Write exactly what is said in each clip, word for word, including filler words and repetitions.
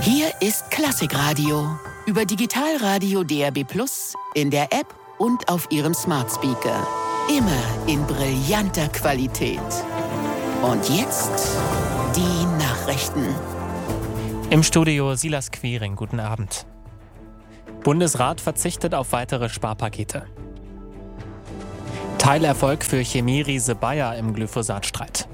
Hier ist Klassikradio. Über Digitalradio D A B plus, in der App und auf Ihrem Smart Speaker. Immer in brillanter Qualität. Und jetzt die Nachrichten. Im Studio Silas Quiring, guten Abend. Bundesrat verzichtet auf weitere Sparpakete. Teilerfolg für Chemieriese Bayer im Glyphosatstreit.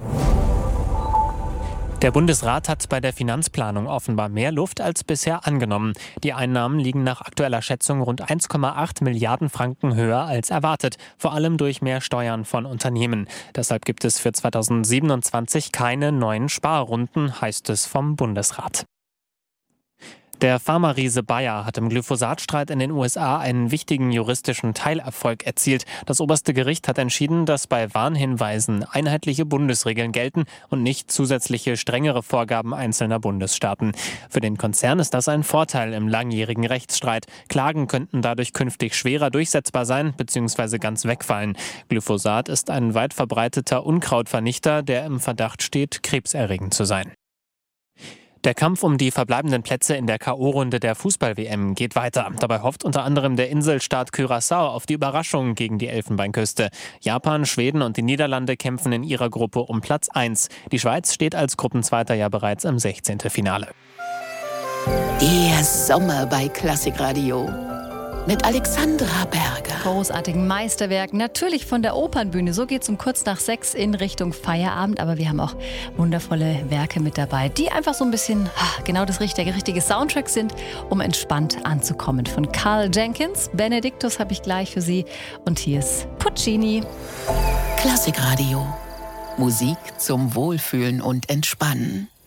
Der Bundesrat hat bei der Finanzplanung offenbar mehr Luft als bisher angenommen. Die Einnahmen liegen nach aktueller Schätzung rund eins Komma acht Milliarden Franken höher als erwartet, vor allem durch mehr Steuern von Unternehmen. Deshalb gibt es für zweitausendsiebenundzwanzig keine neuen Sparrunden, heißt es vom Bundesrat. Der Pharmariese Bayer hat im Glyphosatstreit in den U S A einen wichtigen juristischen Teilerfolg erzielt. Das oberste Gericht hat entschieden, dass bei Warnhinweisen einheitliche Bundesregeln gelten und nicht zusätzliche strengere Vorgaben einzelner Bundesstaaten. Für den Konzern ist das ein Vorteil im langjährigen Rechtsstreit. Klagen könnten dadurch künftig schwerer durchsetzbar sein bzw. ganz wegfallen. Glyphosat ist ein weit verbreiteter Unkrautvernichter, der im Verdacht steht, krebserregend zu sein. Der Kampf um die verbleibenden Plätze in der K O-Runde der Fußball-W M geht weiter. Dabei hofft unter anderem der Inselstaat Curaçao auf die Überraschung gegen die Elfenbeinküste. Japan, Schweden und die Niederlande kämpfen in ihrer Gruppe um Platz eins. Die Schweiz steht als Gruppenzweiter ja bereits im sechzehnten Finale. Der Sommer bei Klassikradio mit Alexandra Berger. Großartigen Meisterwerken, natürlich von der Opernbühne. So geht es um kurz nach sechs in Richtung Feierabend. Aber wir haben auch wundervolle Werke mit dabei, die einfach so ein bisschen genau das richtige, richtige Soundtrack sind, um entspannt anzukommen. Von Carl Jenkins, Benedictus habe ich gleich für Sie. Und hier ist Puccini. Klassikradio. Musik zum Wohlfühlen und Entspannen.